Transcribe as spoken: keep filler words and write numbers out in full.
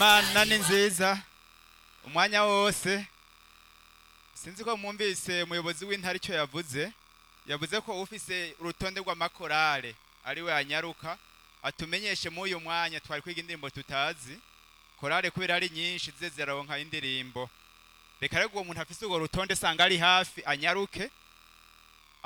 Imana ni nziza umwanya wose. Sinzi ko mwumvise umuyobozi w'intara icyo yavuze. Yavuze ko ufise urutonde rw'amakorale ari we anyaruka atumenyeshe mu uyu mwanya twari kwiga indirimbo tutazi. Korale kubera ari nyinshi zize ziraronka indirimbo. Reka rero uwo muntu afise urwo rutonde sanga ari hafi anyaruke